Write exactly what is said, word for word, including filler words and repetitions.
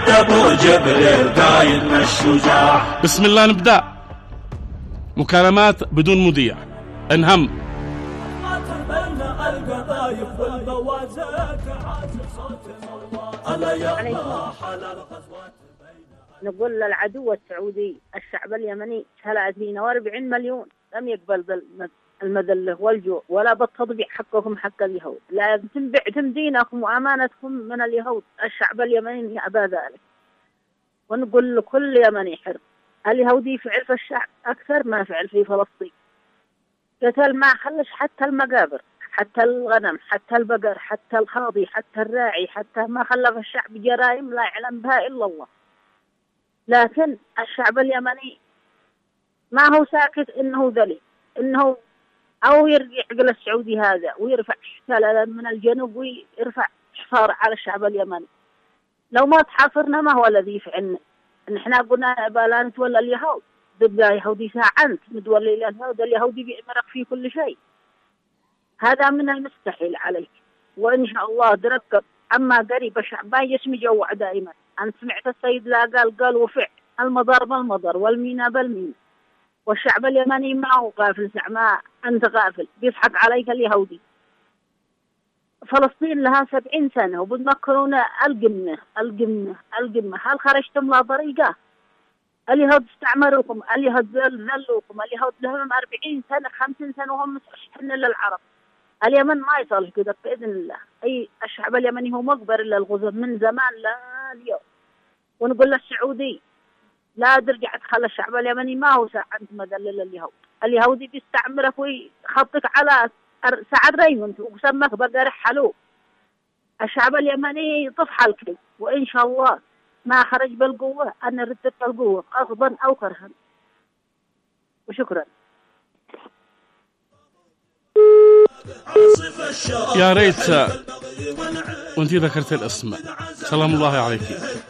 عبد ابو جبريل قايدنا الشجاع. بسم الله نبدأ. مكالمات بدون مذيع. انهم بين القضايف والبوازات عاد صوت الله يا الله على الغزوات. نقول للعدو السعودي الشعب اليمني ثلاثين وأربعين مليون لم يقبل المذلة والجوع ولا بالتطبيع حقكم حق اليهود، لا تنبعتم دينكم وأمانتكم من اليهود. الشعب اليمني يأبى ذلك. ونقول لكل يمني حر، اليهودي فعل في الشعب أكثر ما فعل في فلسطين. قتل ما خلش حتى المقابر، حتى الغنم، حتى البقر، حتى الخاضي، حتى الراعي، حتى ما خلى في الشعب جرائم لا يعلم بها إلا الله. لكن الشعب اليمني ما هو ساكت إنه ذلي، إنه أو يرجع عقل السعودي هذا ويرفع احتلال من الجنوب ويرفع حصار على الشعب اليمني. لو ما تحاصرنا ما هو الذي يفعلنا؟ إن إحنا قلنا بلا نتولى اليهود، تبقى يهودي ساعة متولي اليهود، اليهودي بيأمرك في كل شيء. هذا من المستحيل عليك. وإن شاء الله تركب أما قريب الشعب يسمي جوع دائما. أنا سمعت السيد لا قال قال وفع المضر بالمضر والمينا بالمينا. والشعب اليمني ما هو غافل زعما أنت غافل، بيضحك عليك اليهودي. فلسطين لها سبعين سنة وبتمكرونا القمة القمة القمة. هل خرجتم لا طريقة؟ اليهود استعمروكم، اليهود ذلوكم، اليهود لهم أربعين سنة خمسين سنة وهم مسحين للعرب. اليمن ما يصلح كذا بإذن الله. أي الشعب اليمني هو مقبر للغزو من زمان لا اليوم. ونقول للسعودي لا ترجع تخلى الشعب اليمني ما هو ساعة مذلل اليهود. اليهودي بيستعمرك ويخطك على سعد ريموند وسمك بقى رحلوه. الشعب اليمني طفح الكل، وإن شاء الله ما خرج بالقوة أن ردت القوة غصبا أو كرها. وشكرا. يا ريت وانتي ذكرت الاسم. سلام الله عليك.